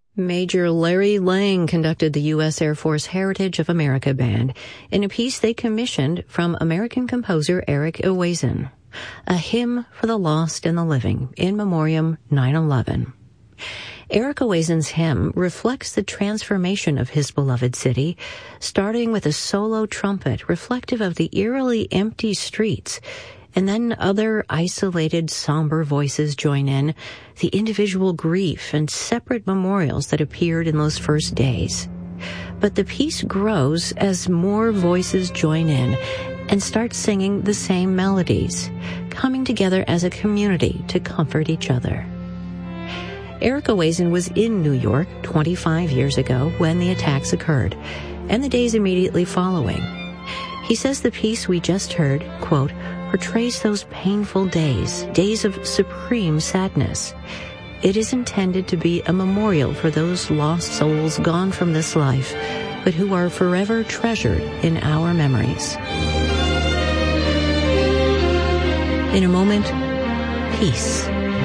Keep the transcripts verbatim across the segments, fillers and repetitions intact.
Major Larry Lang conducted the U S Air Force Heritage of America Band in a piece they commissioned from American composer Eric Ewazen, A Hymn for the Lost and the Living, in memoriam nine eleven. Eric Ewazen's hymn reflects the transformation of his beloved city, starting with a solo trumpet reflective of the eerily empty streets, and then other isolated, somber voices join in, the individual grief and separate memorials that appeared in those first days. But the piece grows as more voices join in and start singing the same melodies, coming together as a community to comfort each other. Eric Ewazen was in New York twenty-five years ago when the attacks occurred, and the days immediately following. He says the piece we just heard, quote, portrays those painful days, days of supreme sadness. It is intended to be a memorial for those lost souls gone from this life, but who are forever treasured in our memories. In a moment, peace.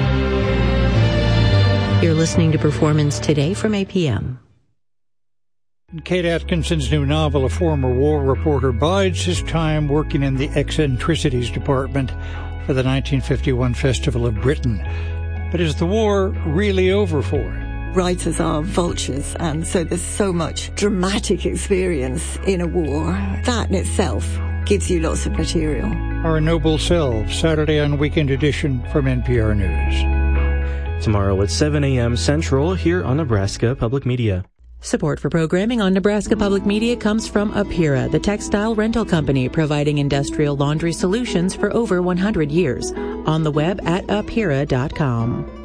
You're listening to Performance Today from A P M. Kate Atkinson's new novel, a former war reporter, bides his time working in the eccentricities department for the nineteen fifty-one Festival of Britain. But is the war really over for him? Writers are vultures, and so there's so much dramatic experience in a war. That in itself gives you lots of material. Our Noble Selves, Saturday on Weekend Edition from N P R News. Tomorrow at seven a.m. Central here on Nebraska Public Media. Support for programming on Nebraska Public Media comes from Apira, the textile rental company providing industrial laundry solutions for over one hundred years. On the web at apira dot com.